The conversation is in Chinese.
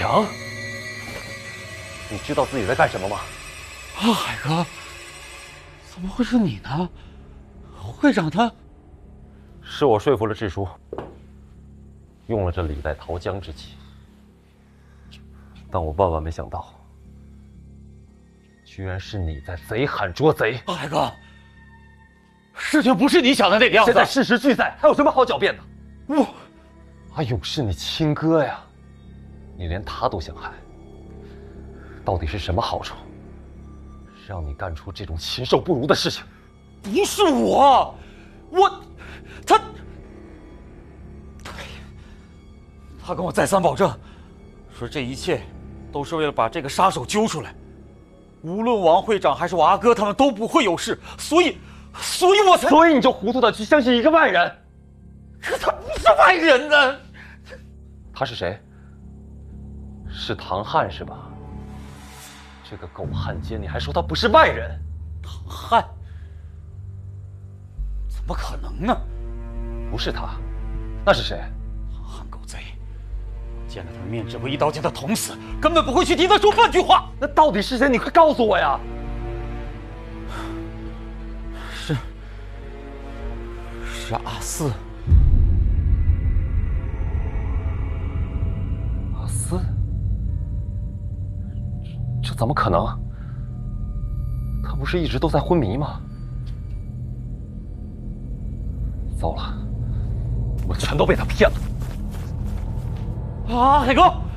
强，你知道自己在干什么吗？ 啊，海哥，怎么会是你呢？会长他是我说服了智叔，用了这李代桃僵之计，但我万万没想到，居然是你在贼喊捉贼。 海哥，事情不是你想的那个样子。 现在事实俱在，还有什么好狡辩的？阿勇是你亲哥呀，你连他都想害，到底是什么好处，让你干出这种禽兽不如的事情？ 不是我，他跟我再三保证，说这一切都是为了把这个杀手揪出来，无论王会长还是我阿哥，他们都不会有事，所以我才…… 所以你就糊涂的去相信一个外人？ 可他不是外人呢。 他是谁？是唐汉是吧？这个狗汉奸，你还说他不是外人？ 唐汉？怎么可能呢？ 不是他，那是谁？ 唐汉狗贼，见了他的面只会一刀将他捅死，根本不会去替他说半句话。 那到底是谁？你快告诉我呀！ 是阿四。 阿四？这怎么可能？他不是一直都在昏迷吗？糟了，我全都被他骗了！ 啊，海哥！